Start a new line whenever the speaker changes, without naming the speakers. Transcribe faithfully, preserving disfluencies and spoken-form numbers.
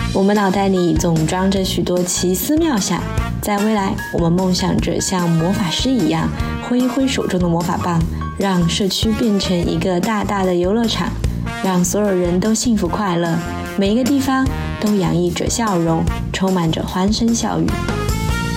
我们脑袋里总装着许多奇思妙想，在未来，我们梦想着像魔法师一样挥一挥手中的魔法棒，让社区变成一个大大的游乐场，让所有人都幸福快乐，每一个地方都洋溢着笑容，充满着欢声笑语。